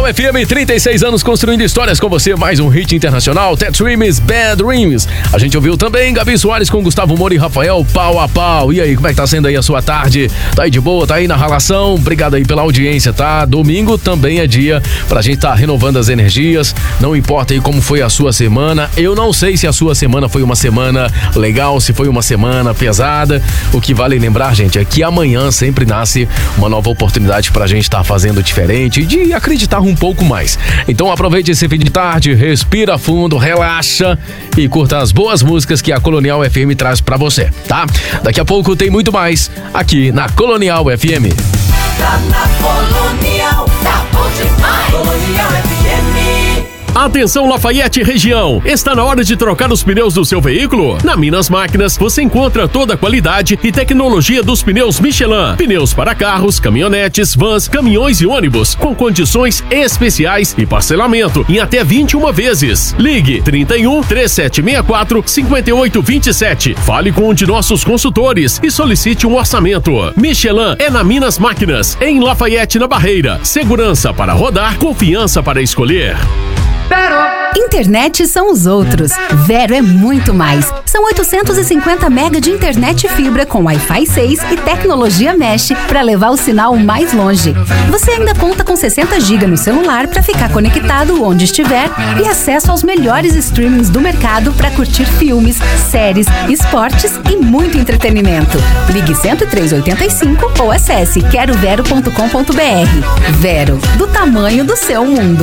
FM, 36 anos construindo histórias com você. Mais um hit internacional, The Dreams, Bad Dreams. A gente ouviu também Gabi Soares com Gustavo Moura e Rafael, Pau a Pau. E aí, como é que tá sendo aí a sua tarde? Tá aí de boa? Tá aí na relação? Obrigado aí pela audiência, tá? Domingo também é dia pra gente tá renovando as energias. Não importa aí como foi a sua semana. Eu não sei se a sua semana foi uma semana legal, se foi uma semana pesada. O que vale lembrar, gente, é que amanhã sempre nasce uma nova oportunidade pra gente estar fazendo diferente e de acreditar um pouco mais. Então aproveite esse fim de tarde, respira fundo, relaxa e curta as boas músicas que a Colonial FM traz pra você, tá? Daqui a pouco tem muito mais aqui na Colonial FM. Tá na Colonial, tá bom demais. Colonial FM. Atenção Lafayette região, está na hora de trocar os pneus do seu veículo? Na Minas Máquinas você encontra toda a qualidade e tecnologia dos pneus Michelin. Pneus para carros, caminhonetes, vans, caminhões e ônibus, com condições especiais e parcelamento em até 21 vezes. Ligue 31 3764 5827. Fale com um de nossos consultores e solicite um orçamento. Michelin é na Minas Máquinas, em Lafayette na Barreira. Segurança para rodar, confiança para escolher. Internet são os outros. Vero é muito mais. São 850 mega de internet fibra com Wi-Fi 6 e tecnologia Mesh para levar o sinal mais longe. Você ainda conta com 60 GB no celular para ficar conectado onde estiver e acesso aos melhores streamings do mercado para curtir filmes, séries, esportes e muito entretenimento. Ligue 10385 ou acesse querovero.com.br. Vero, do tamanho do seu mundo.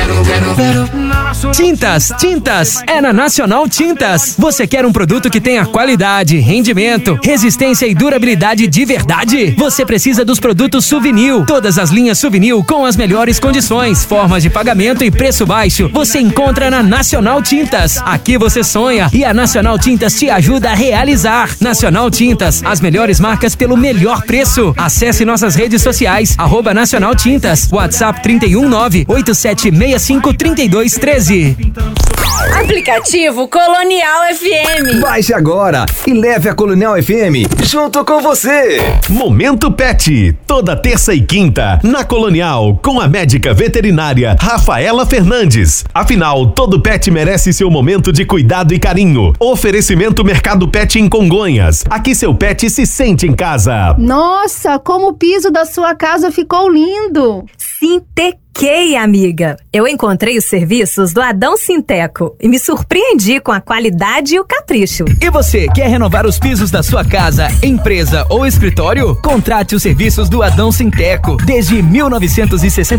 Tintas, é na Nacional Tintas. Você quer um produto que tenha qualidade, rendimento, resistência e durabilidade de verdade? Você precisa dos produtos Suvinil. Todas as linhas Suvinil com as melhores condições, formas de pagamento e preço baixo. Você encontra na Nacional Tintas. Aqui você sonha e a Nacional Tintas te ajuda a realizar. Nacional Tintas, as melhores marcas pelo melhor preço. Acesse nossas redes sociais, @Nacional Tintas, WhatsApp 319-8765-3213. Aplicativo Colonial FM. Baixe agora e leve a Colonial FM junto com você. Momento Pet, toda terça e quinta, na Colonial, com a médica veterinária Rafaela Fernandes. Afinal, todo pet merece seu momento de cuidado e carinho. Oferecimento Mercado Pet em Congonhas. Aqui seu pet se sente em casa. Nossa, como o piso da sua casa ficou lindo. Sintequei, amiga. Eu encontrei os serviços do Adão Sinteco e me surpreendi com a qualidade e o capricho. E você, quer renovar os pisos da sua casa, empresa ou escritório? Contrate os serviços do Adão Sinteco. Desde 1960